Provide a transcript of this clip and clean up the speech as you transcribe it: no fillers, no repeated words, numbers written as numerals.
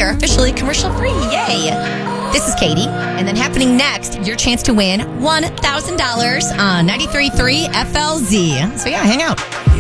are officially commercial free. Yay. This is Katie. And then happening next, your chance to win $1,000 on 93.3 FLZ. So yeah, hang out.